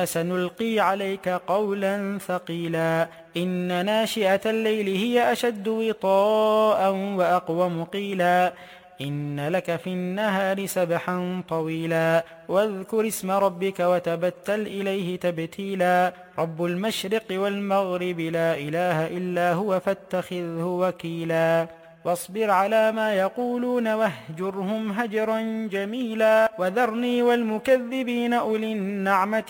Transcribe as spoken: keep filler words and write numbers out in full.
سنلقي عليك قولا ثقيلا إن ناشئة الليل هي أشد وطاء وأقوم قيلا إن لك في النهار سبحا طويلا واذكر اسم ربك وتبتل إليه تبتيلا رب المشرق والمغرب لا إله إلا هو فاتخذه وكيلا واصبر على ما يقولون واهجرهم هجرا جميلا وذرني والمكذبين أولي النعمة